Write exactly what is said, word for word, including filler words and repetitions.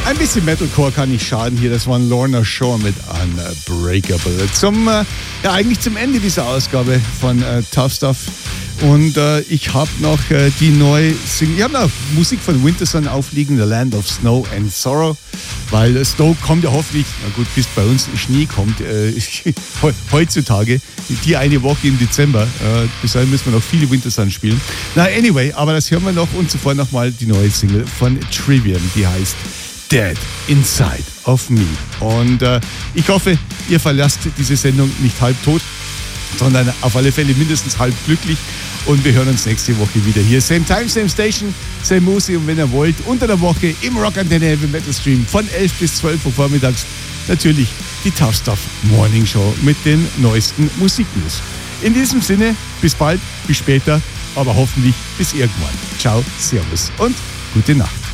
Ein bisschen Metalcore kann nicht schaden hier. Das war Lorna Shore mit Unbreakable. Zum, äh, ja, eigentlich zum Ende dieser Ausgabe von äh, Tough Stuff. Und äh, ich habe noch äh, die neue Single. Ich habe noch Musik von Wintersun aufliegen, The Land of Snow and Sorrow. Weil äh, Snow kommt ja hoffentlich, na gut, bis bei uns Schnee kommt, äh, heutzutage, die eine Woche im Dezember. Äh, bis dahin müssen wir noch viele Wintersun spielen. Na, anyway, aber das hören wir noch und zuvor nochmal die neue Single von Trivium, die heißt Dead Inside of Me. Und äh, ich hoffe, ihr verlasst diese Sendung nicht halb tot, sondern auf alle Fälle mindestens halb glücklich. Und wir hören uns nächste Woche wieder hier. Same Time, Same Station, Same Musik. Und wenn ihr wollt, unter der Woche im Rockantenne Heavy Metal Stream von elf bis zwölf Uhr vormittags natürlich die Tough Stuff Morning Show mit den neuesten Musiknews. In diesem Sinne, bis bald, bis später, aber hoffentlich bis irgendwann. Ciao, Servus und gute Nacht.